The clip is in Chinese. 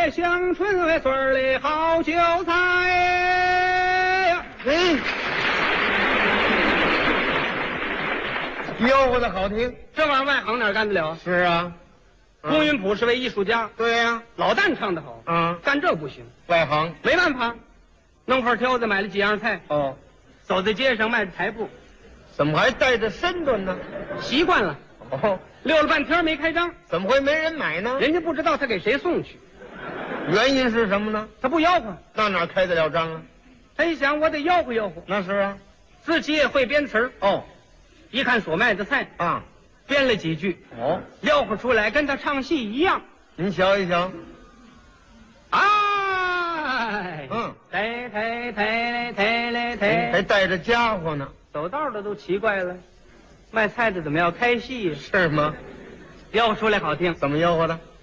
来香椿为村里好酒菜呀。 吆喝的好听。 这玩意儿外行哪干得了？ 是啊， 龚云普是位艺术家， 对呀， 老旦唱得好，干这不行， 外行。 没办法，弄块挑子买了几样菜， 哦， 走在街上迈着台步， 怎么还带着身段呢？ 习惯了。 哦， 溜了半天没开张， 怎么会没人买呢？ 人家不知道他给谁送去， 原因是什么呢？ 他不吆喝。 那哪开得了张啊？ 他一想，我得吆喝吆喝， 那是啊。 自己也会编词儿。 哦， 一看所卖的菜啊， 编了几句， 哦， 吆喝出来，跟他唱戏一样。 您瞧一瞧。 哎，抬还带着家伙呢。 走道的都奇怪了，卖菜的怎么要开戏呀？ 是吗？ 吆喝出来好听， 怎么吆喝的？